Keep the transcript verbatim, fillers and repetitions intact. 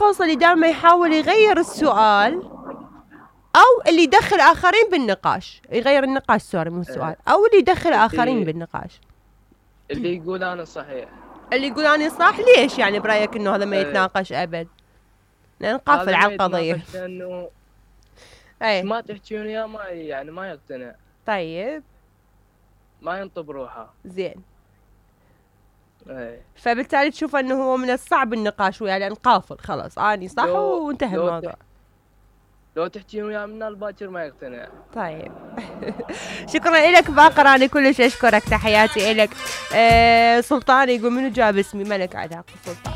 الشخص اللي دائما يحاول يغير السؤال او اللي يدخل اخرين بالنقاش، يغير النقاش سوري مو السؤال، او اللي يدخل اخرين بالنقاش. اللي يقول انا صحيح، اللي يقول انا صح. ليش يعني برايك انه هذا ما يتناقش ابد؟ لان قافل على القضيه. لانه اي ما تحكي وياه ما يعني ما يقتنع. طيب ما ينطب روحه. زين. اي فبالتالي تشوف انه هو من الصعب النقاش وياه لان قافل خلاص اني صح وانتهى الموضوع. لو تحكي وياه من الباكر ما يقتنع. طيب شكرا لك باقر، انا كلش اشكرك، تحياتي لك. أه سلطان يقول منو جاب اسمي؟ ملك عداق سلطان.